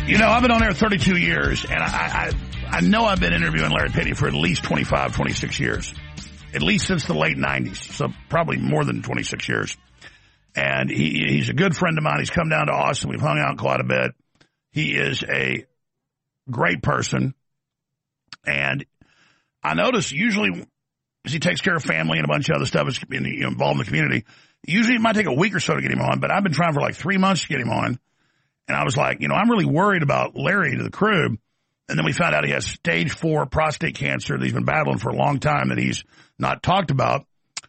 You know, I've been on air 32 years, and I know I've been interviewing Larry Pitney for at least 25, 26 years. At least since the late 90s, so probably more than 26 years. And he's a good friend of mine. He's come down to Austin. We've hung out quite a bit. He is a great person. And I notice usually, as he takes care of family and a bunch of other stuff involved in the community, usually it might take a week or so to get him on, but I've been trying for like 3 months to get him on. And I was like, I'm really worried about Larry to the crew. And then we found out he has stage 4 prostate cancer that he's been battling for a long time that he's not talked about.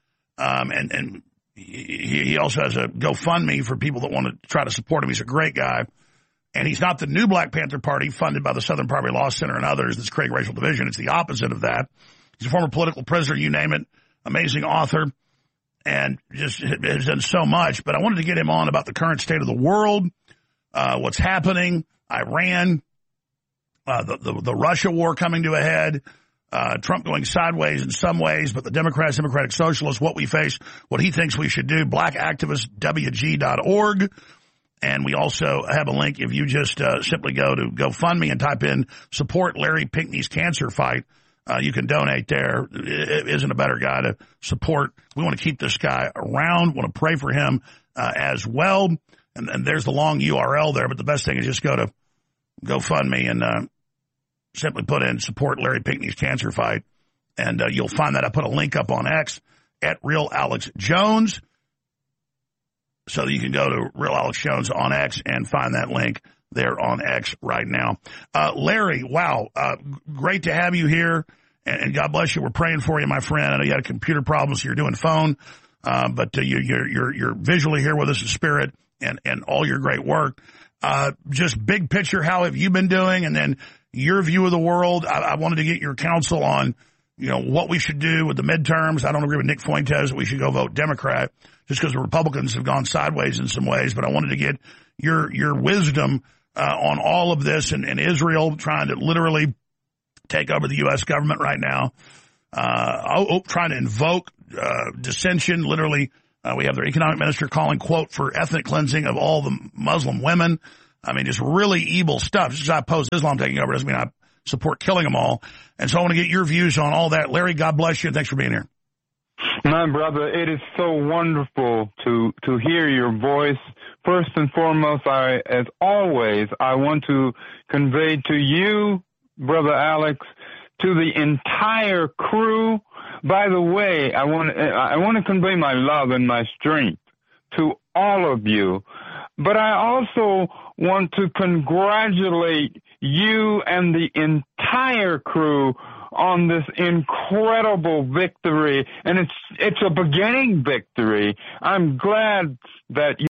And he also has a GoFundMe for people that want to try to support him. He's a great guy. And he's not the new Black Panther Party funded by the Southern Poverty Law Center and others that's creating racial division. It's the opposite of that. He's a former political prisoner, you name it, amazing author, and just has done so much. But I wanted to get him on about the current state of the world, what's happening, Iran, the Russia war coming to a head, Trump going sideways in some ways, but the Democrats, Democratic Socialists, what we face, what he thinks we should do, blackactivistwg.org. And we also have a link if you just simply go to GoFundMe and type in support Larry Pinckney's cancer fight. You can donate there. It isn't a better guy to support. We want to keep this guy around, want to pray for him as well. And there's the long URL there, but the best thing is just go to GoFundMe and simply put in support Larry Pinckney's cancer fight. And you'll find that. I put a link up on X at Real Alex Jones. So that you can go to Real Alex Jones on X and find that link there on X right now. Larry, wow, great to have you here, and God bless you. We're praying for you, my friend. I know you had a computer problem, so you're doing phone, but you're visually here with us in spirit, and all your great work. Just big picture, how have you been doing? And then your view of the world. I wanted to get your counsel on, what we should do with the midterms. I don't agree with Nick Fuentes that we should go vote Democrat just because the Republicans have gone sideways in some ways. But I wanted to get your wisdom on all of this and Israel trying to literally take over the U.S. government right now, trying to invoke dissension. Literally, we have their economic minister calling, quote, for ethnic cleansing of all the Muslim women. I mean, just really evil stuff. Just because I oppose Islam taking over doesn't mean I support killing them all. And so I want to get your views on all that. Larry, God bless you, and thanks for being here. My brother, it is so wonderful to hear your voice. First and foremost, as always, I want to convey to you, Brother Alex, to the entire crew. By the way, I want to convey my love and my strength to all of you. But I also want to congratulate you and the entire crew on this incredible victory, and it's a beginning victory. I'm glad that